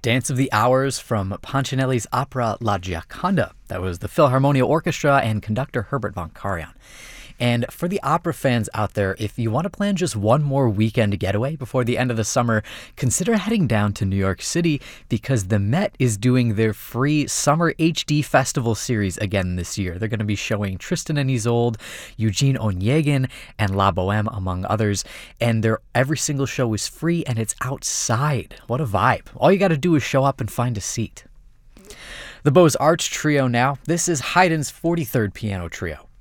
Dance of the Hours from Pancinelli's opera La Gioconda. That was the Philharmonia Orchestra and conductor Herbert von Karajan. And for the opera fans out there, if you want to plan just one more weekend getaway before the end of the summer, consider heading down to New York City because the Met is doing their free Summer HD Festival series again this year. They're going to be showing Tristan and Isolde, Eugene Onegin, and La Boheme, among others. And every single show is free and it's outside. What a vibe. All you got to do is show up and find a seat. The Beaux-Arts Trio now. This is Haydn's 43rd Piano Trio.